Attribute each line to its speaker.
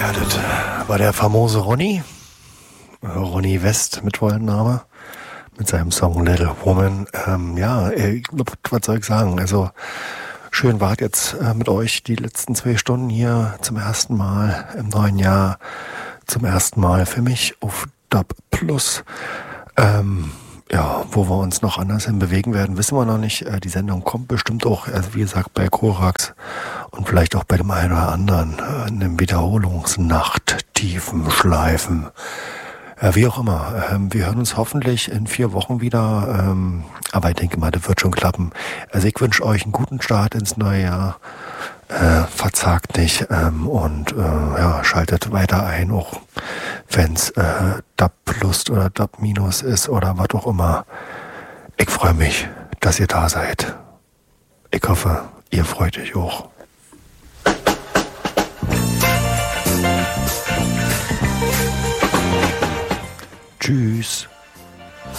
Speaker 1: Ja, das war der famose Ronny West mit vollem Name, mit seinem Song Little Woman. Was soll ich sagen? Also schön wart jetzt mit euch die letzten 2 Stunden hier zum ersten Mal im neuen Jahr, zum ersten Mal für mich auf DAB Plus. Wo wir uns noch anders hin bewegen werden, wissen wir noch nicht. Die Sendung kommt bestimmt auch, also wie gesagt, bei Korax und vielleicht auch bei dem einen oder anderen in einem Wiederholungsnacht, tiefen Schleifen. Wie auch immer. Wir hören uns hoffentlich in 4 Wochen wieder. Aber ich denke mal, das wird schon klappen. Also ich wünsche euch einen guten Start ins neue Jahr. Verzagt nicht schaltet weiter ein, auch wenn es DAB Plus oder DAB Minus ist oder was auch immer. Ich freue mich, dass ihr da seid. Ich hoffe, ihr freut euch auch. Tschüss.